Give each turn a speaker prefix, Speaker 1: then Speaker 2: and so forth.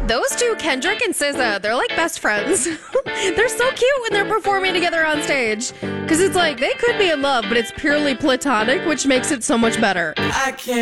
Speaker 1: Those two, Kendrick and SZA, they're like best friends. They're so cute when they're performing together on stage. Because it's like, they could be in love, but it's purely platonic, which makes it so much better.
Speaker 2: I can't